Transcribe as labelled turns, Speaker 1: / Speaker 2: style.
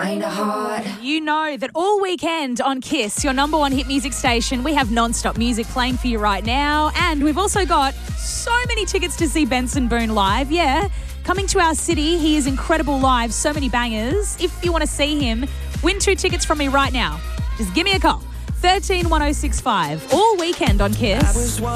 Speaker 1: kinda hard.
Speaker 2: You know that all weekend on Kiss, your number one hit music station, we have non-stop music playing for you right now. And we've also got so many tickets to see Benson Boone live. Yeah, coming to our city. He is incredible live, so many bangers. If you want to see him, win 2 tickets from me right now. Just give me a call. 13 1065. All weekend on Kiss.